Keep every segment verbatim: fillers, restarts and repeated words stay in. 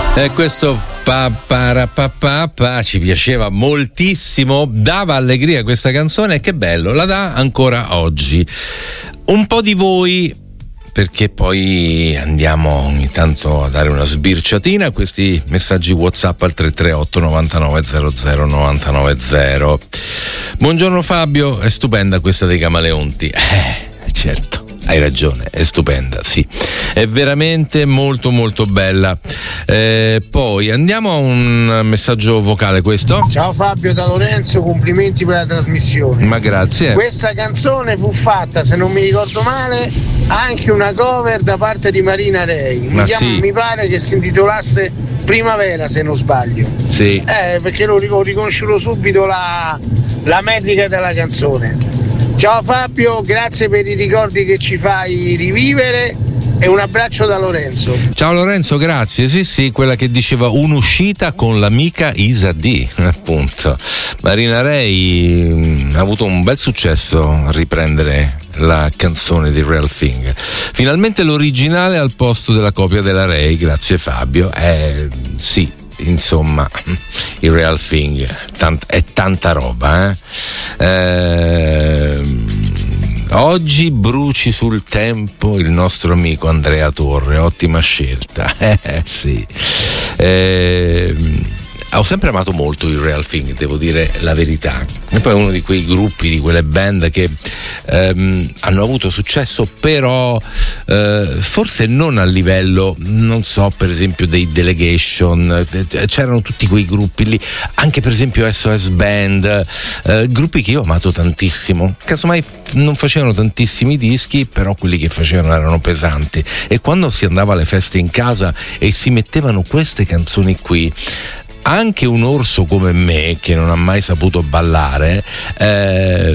E questo pa, pa, pa, pa, pa, ci piaceva moltissimo, dava allegria questa canzone e che bello, la dà ancora oggi. Un po' di voi, perché poi andiamo ogni tanto a dare una sbirciatina a questi messaggi WhatsApp al tre tre otto novantanove zero zero novantanove zero. Buongiorno Fabio, è stupenda questa dei Camaleonti. Eh, certo. Hai ragione, è stupenda, sì, è veramente molto molto bella. Eh, poi andiamo a un messaggio vocale, questo. Ciao Fabio da Lorenzo, complimenti per la trasmissione. Ma grazie. Questa canzone fu fatta, se non mi ricordo male, anche una cover da parte di Marina Rei. Mi, Ma chiama, sì. mi pare che si intitolasse Primavera, se non sbaglio. Sì. Eh, perché l'ho, ho riconosciuto subito la, la metrica della canzone. Ciao Fabio, grazie per i ricordi che ci fai rivivere e un abbraccio da Lorenzo. Ciao Lorenzo, grazie. Sì, sì, quella che diceva un'uscita con l'amica Isa D, appunto. Marina Rei ha avuto un bel successo a riprendere la canzone di Real Thing. Finalmente l'originale al posto della copia della Rei, grazie Fabio. Eh, sì. Insomma, il Real Thing tant- è tanta roba, eh? Eh, oggi bruci sul tempo il nostro amico Andrea Torre, ottima scelta. Eh, sì. Eh, ho sempre amato molto il Real Thing, devo dire la verità. E poi è uno di quei gruppi, di quelle band che ehm, hanno avuto successo, però eh, forse non a livello, non so, per esempio dei Delegation. C'erano tutti quei gruppi lì, anche per esempio S O S Band, eh, gruppi che io ho amato tantissimo. Casomai non facevano tantissimi dischi, però quelli che facevano erano pesanti. E quando si andava alle feste in casa e si mettevano queste canzoni qui, anche un orso come me che non ha mai saputo ballare eh,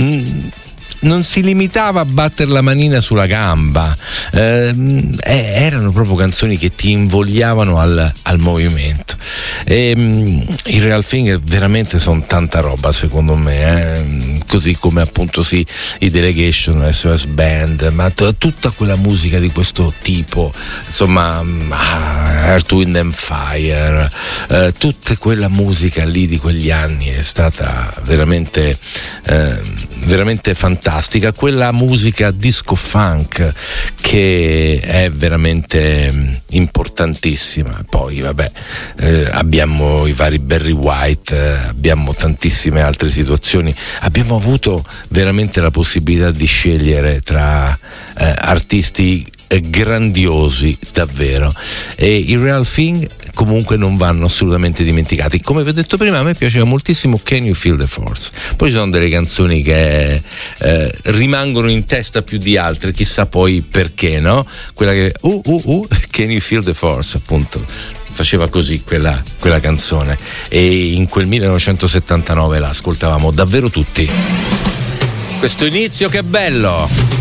non si limitava a battere la manina sulla gamba, eh, erano proprio canzoni che ti invogliavano al, al movimento. E, um, i Real Thing veramente sono tanta roba secondo me, eh? Così come appunto sì, i Delegation, S O S Band, ma t- tutta quella musica di questo tipo, insomma, um, Earth, Wind and Fire, eh, tutta quella musica lì di quegli anni è stata veramente eh, veramente fantastica. Quella musica disco funk che è veramente importantissima. Poi vabbè, eh, abbiamo i vari Barry White, eh, abbiamo tantissime altre situazioni, abbiamo avuto veramente la possibilità di scegliere tra eh, artisti grandiosi davvero, e i Real Thing comunque non vanno assolutamente dimenticati. Come vi ho detto prima, a me piaceva moltissimo Can You Feel the Force. Poi ci sono delle canzoni che eh, rimangono in testa più di altre, chissà poi perché, no? Quella che uh uh uh Can You Feel the Force, appunto, faceva così quella, quella canzone, e in quel millenovecentosettantanove la ascoltavamo davvero tutti. Questo inizio che bello!